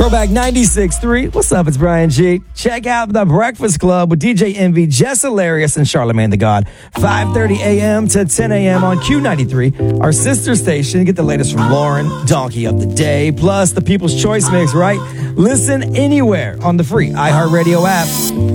Throwback 96.3. What's up? It's Brian G. Check out The Breakfast Club with DJ Envy, Jess Hilarious, and Charlamagne the God. 5:30 a.m. to 10 a.m. on Q93, our sister station. Get the latest from Lauren, Donkey of the Day, plus the People's Choice Mix, right? Listen anywhere on the free iHeartRadio app.